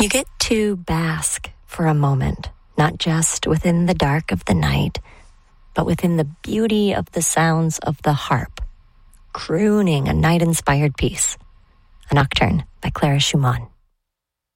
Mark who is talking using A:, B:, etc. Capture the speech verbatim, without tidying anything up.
A: You get to bask for a moment, not just within the dark of the night, but within the beauty of the sounds of the harp, crooning a night-inspired piece, a nocturne by Clara Schumann.